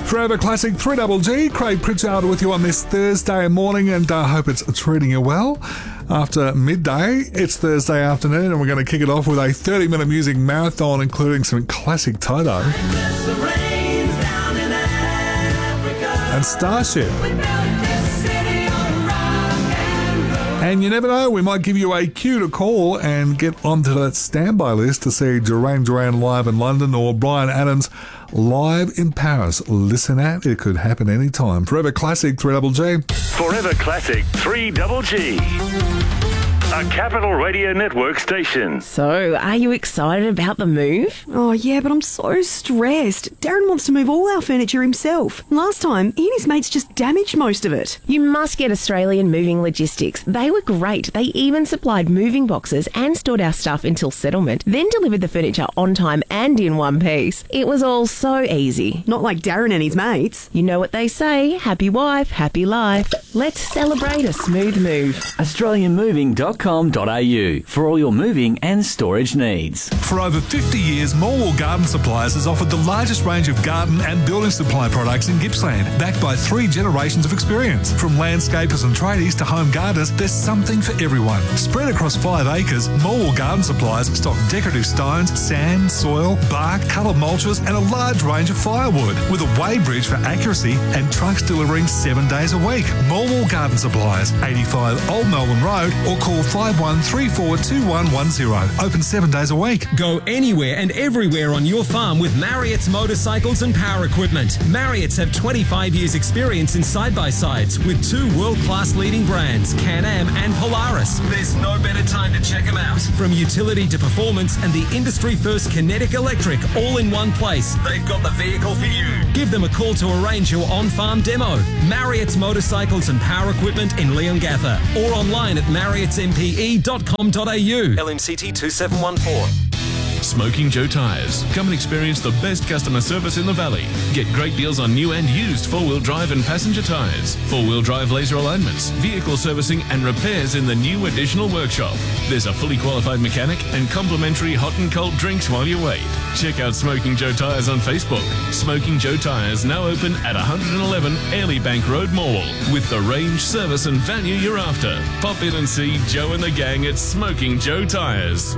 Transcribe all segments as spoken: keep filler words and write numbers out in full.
Forever Classic three Double G, Craig Pritchard with you on this Thursday morning, and I uh, hope it's treating you well. After midday, it's Thursday afternoon, and we're going to kick it off with a thirty minute music marathon, including some classic Toto and Starship. And you never know, we might give you a cue to call and get onto that standby list to see Duran Duran live in London or Bryan Adams live in Paris. Listen out, it could happen anytime. Forever Classic three Double G. Forever Classic three Double G. A Capital Radio Network station. So, are you excited about the move? Oh, yeah, but I'm so stressed. Darren wants to move all our furniture himself. Last time, he and his mates just damaged most of it. You must get Australian Moving Logistics. They were great. They even supplied moving boxes and stored our stuff until settlement, then delivered the furniture on time and in one piece. It was all so easy. Not like Darren and his mates. You know what they say, happy wife, happy life. Let's celebrate a smooth move. Australian Moving dot com dot a u for all your moving and storage needs. For over fifty years, Morwell Garden Supplies has offered the largest range of garden and building supply products in Gippsland, backed by three generations of experience. From landscapers and tradies to home gardeners, there's something for everyone. Spread across five acres, Morwell Garden Supplies stock decorative stones, sand, soil, bark, coloured mulches and a large range of firewood, with a weighbridge for accuracy and trucks delivering seven days a week. Morwell Garden Supplies, eighty-five Old Melbourne Road, or call five one three four two one one zero. Open seven days a week. Go anywhere and everywhere on your farm with Marriott's motorcycles and power equipment. Marriott's have twenty-five years experience in side-by-sides with two world-class leading brands, Can-Am and Polaris. There's no better time to check them out. From utility to performance and the industry-first Kinetic Electric all in one place, they've got the vehicle for you. Give them a call to arrange your on-farm demo. Marriott's motorcycles and power equipment in Leongatha, or online at marriotts m p e dot com dot a u. L M C T two seven one four. Smoking Joe Tyres. Come and experience the best customer service in the valley. Get great deals on new and used four-wheel drive and passenger tyres, four-wheel drive laser alignments, vehicle servicing and repairs in the new additional workshop. There's a fully qualified mechanic and complimentary hot and cold drinks while you wait. Check out Smoking Joe Tyres on Facebook. Smoking Joe Tyres now open at one eleven Airlie Bank Road, Morwell, with the range, service and value you're after. Pop in and see Joe and the gang at Smoking Joe Tyres.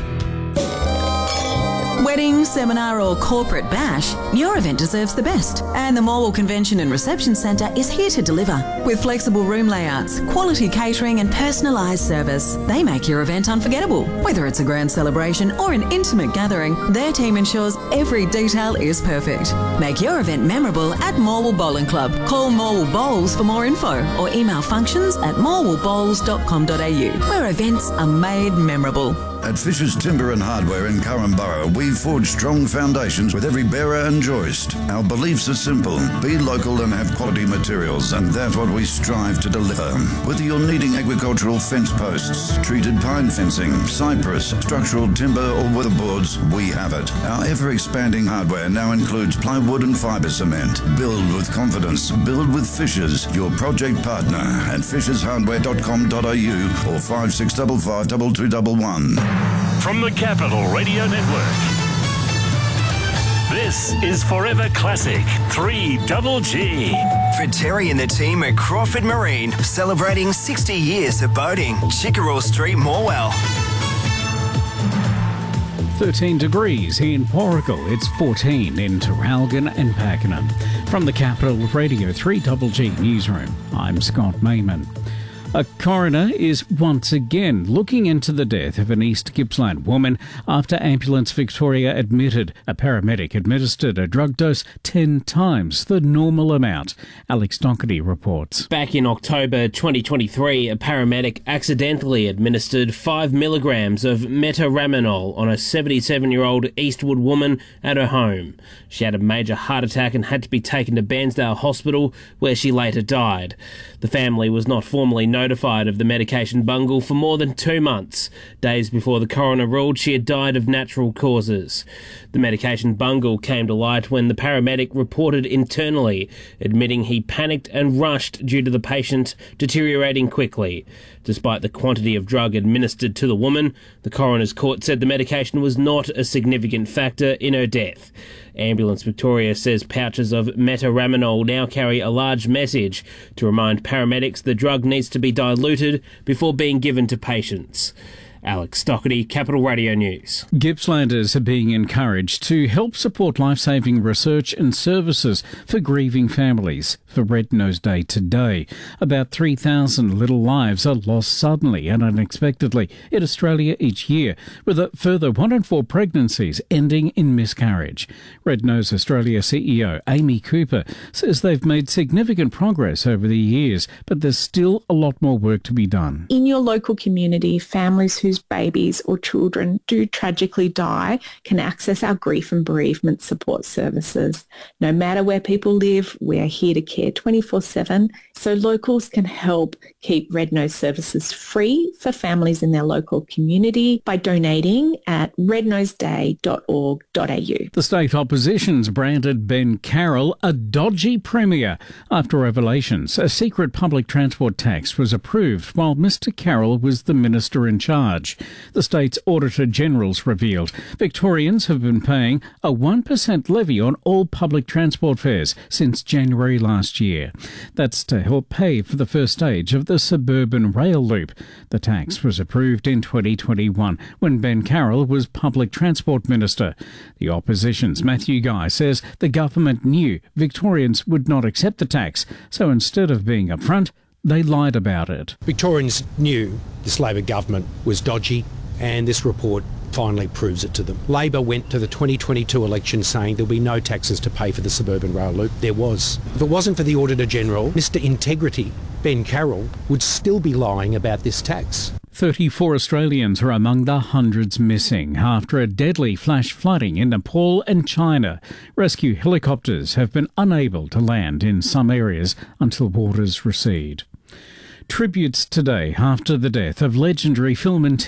Wedding, seminar or corporate bash, your event deserves the best. And the Morwell Convention and Reception Centre is here to deliver. With flexible room layouts, quality catering and personalised service, they make your event unforgettable. Whether it's a grand celebration or an intimate gathering, their team ensures every detail is perfect. Make your event memorable at Morwell Bowling Club. Call Morwell Bowls for more info or email functions at morwell bowls dot com dot a u, where events are made memorable. At Fisher's Timber and Hardware in Currumborough, we forge strong foundations with every bearer and joist. Our beliefs are simple. Be local and have quality materials, and that's what we strive to deliver. Whether you're needing agricultural fence posts, treated pine fencing, cypress, structural timber or weatherboards, we have it. Our ever-expanding hardware now includes plywood and fibre cement. Build with confidence. Build with Fishers, your project partner at fishers hardware dot com dot a u or five six five five two two one one. From the Capital Radio Network, this is Forever Classic three Double G. For Terry and the team at Crawford Marine, celebrating sixty years of boating. Chickerell Street, Morwell. thirteen degrees in Porrigal. It's fourteen in Terralgan and Pakenham. From the Capital Radio three Double G Newsroom, I'm Scott Mayman. A coroner is once again looking into the death of an East Gippsland woman after Ambulance Victoria admitted a paramedic administered a drug dose ten times the normal amount. Alex Doherty reports. Back in October twenty twenty-three, a paramedic accidentally administered five milligrams of metaraminol on a seventy-seven-year-old Eastwood woman at her home. She had a major heart attack and had to be taken to Bairnsdale Hospital, where she later died. The family was not formally notified of the medication bungle for more than two months, days before the coroner ruled she had died of natural causes. The medication bungle came to light when the paramedic reported internally, admitting he panicked and rushed due to the patient deteriorating quickly. Despite the quantity of drug administered to the woman, the coroner's court said the medication was not a significant factor in her death. Ambulance Victoria says pouches of metaraminol now carry a large message to remind paramedics the drug needs to be diluted before being given to patients. Alex Stockerty, Capital Radio News. Gippslanders are being encouraged to help support life-saving research and services for grieving families for Red Nose Day today. About three thousand little lives are lost suddenly and unexpectedly in Australia each year, with a further one in four pregnancies ending in miscarriage. Red Nose Australia C E O Amy Cooper says they've made significant progress over the years, but there's still a lot more work to be done. In your local community, families whose babies or children do tragically die can access our grief and bereavement support services. No matter where people live, we are here to care twenty-four seven, so locals can help keep Red Nose services free for families in their local community by donating at red nose day dot org dot a u. The state opposition's branded Ben Carroll a dodgy premier after revelations a secret public transport tax was approved while Mister Carroll was the minister in charge. The state's Auditor General's revealed Victorians have been paying a one percent levy on all public transport fares since January last year. That's to help pay for the first stage of the suburban rail loop. The tax was approved in twenty twenty-one when Ben Carroll was Public Transport Minister. The opposition's Matthew Guy says the government knew Victorians would not accept the tax, so instead of being upfront, they lied about it. Victorians knew this Labor government was dodgy, and this report finally proves it to them. Labor went to the twenty twenty-two election saying there'll be no taxes to pay for the suburban rail loop. There was. If it wasn't for the Auditor General, Mister Integrity, Ben Carroll, would still be lying about this tax. thirty-four Australians are among the hundreds missing after a deadly flash flooding in Nepal and China. Rescue helicopters have been unable to land in some areas until waters recede. Tributes today after the death of legendary film and